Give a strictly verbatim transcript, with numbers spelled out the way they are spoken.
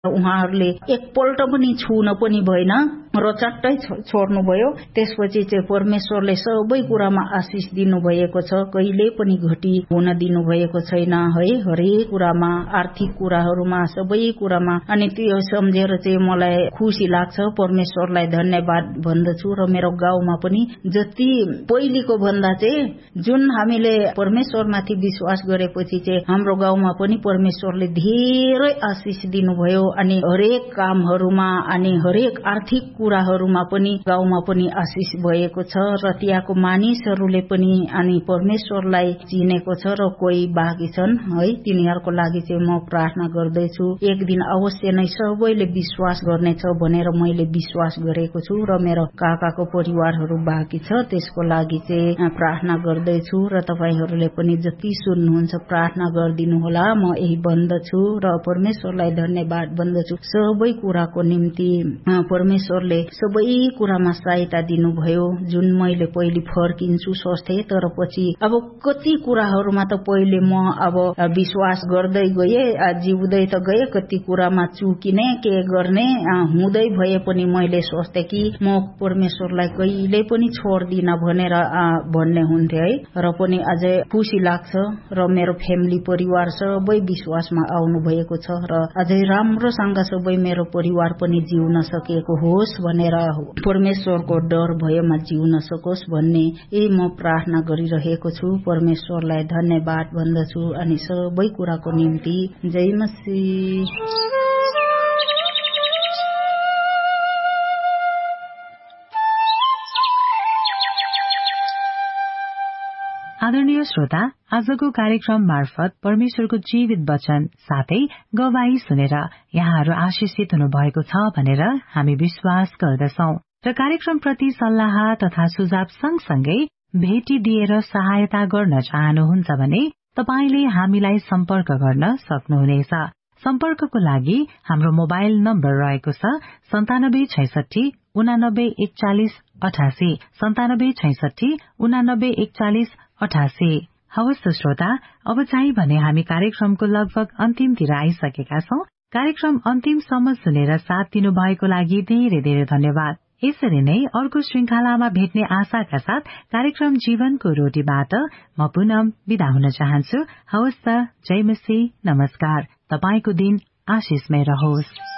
उहाँहरूले एकपल्ट पनि छुन पनि भएन र चट्टै छोड्नुभयो। त्यसपछि चाहिँ परमेश्वरले सबै कुरामा आशिष दिनुभएको छ, कहिले पनि घटी हुन दिनुभएको छैन है। हरेक कुरामा, आर्थिक कुराहरूमा, सबै कुरामा। अनि त्यो सम्झेर चाहिँ मलाई खुसी लाग्छ, परमेश्वरलाई धन्यवाद भन्दछु। र मेरो गाउँमा पनि जति पहिलेको भन्दा चाहिँ जुन हामीले परमेश्वरमाथि विश्वास गरेपछि चाहिँ हाम्रो गाउँमा पनि परमेश्वरले धेरै आशिष दिनुभयो। अनि हरेक कामहरूमा अनि हरेक आर्थिक कुराहरूमा पनि गाउँमा पनि आशिष भएको छ र त्यहाँको मानिसहरूले पनि अनि परमेश्वरलाई चिनेको छ र कोही बाँकी छन् है, तिनीहरूको लागि चाहिँ म प्रार्थना गर्दैछु। एक दिन अवश्य नै सबैले विश्वास गर्नेछ भनेर मैले विश्वास गरेको छु र मेरो काकाको परिवारहरू बाँकी छ, त्यसको लागि चाहिँ प्रार्थना गर्दैछु। र तपाईहरूले पनि जति सुन्नुहुन्छ प्रार्थना गरिदिनु होला, म यही भन्दछु र परमेश्वरलाई धन्यवाद भन्दछु। सबै कुराको निम्ति परमेश्वरले सबै कुरामा सहायता दिनुभयो। जुन मैले पहिले फर्किन्छु सोच्थे, तर पछि अब कति कुराहरूमा त पहिले म अब विश्वास गर्दै गए, जिउँदै त गए, कति कुरामा चुकिने के गर्ने हुँदै भए पनि मैले सोच्थे कि म परमेश्वरलाई कहिले पनि छोड्दिन भनेर भन्ने हुन्थे है। र पनि अझै खुसी लाग्छ र मेरो फ्यामिली परिवार सबै विश्वासमा आउनु भएको छ र अझै राम्रोसँग सबै मेरो परिवार पनि जिउन सकेको होस् भनेर, परमेश्वरको डर भयमा जिउन सकोस् भन्ने यही म प्रार्थना गरिरहेको छु। परमेश्वरलाई धन्यवाद भन्दछु अनि सबै कुराको निम्ति जय मसीह। आदरणीय श्रोता, आजको कार्यक्रम मार्फत परमेश्वरको जीवित वचन साथै गवाही सुनेर यहाँहरू आशिषित हुनु भएको छ भनेर हामी विश्वास गर्दछौ र कार्यक्रम प्रति सल्लाह तथा सुझाव सँगसँगै भेटी दिएर सहायता गर्न चाहनुहुन्छ भने तपाईले हामीलाई सम्पर्क गर्न सक्नुहुनेछ। सम्पर्कको लागि हाम्रो मोबाइल नम्बर रहेको छ सन्तानब्बे छैसठी उनानब्बे एकचालिस अठासी सन्तानब्बे छैसठी उनानब्बे एकचालिस अठासी। हवस् त श्रोता, अब चाहिँ भने हामी कार्यक्रमको लगभग अन्तिमतिर आइसकेका छौं। कार्यक्रम अन्तिमसम्म सुनेर साथ दिनु भएको लागि धेरै धेरै धन्यवाद। यसरी नै अर्को श्रृंखलामा भेट्ने आशाका साथ कार्यक्रम जीवनको रोटीबाट म पुनः बिदा हुन चाहन्छु। हवस् त, जय मसीह, नमस्कार। तपाईको दिन आशिषमय रहोस्।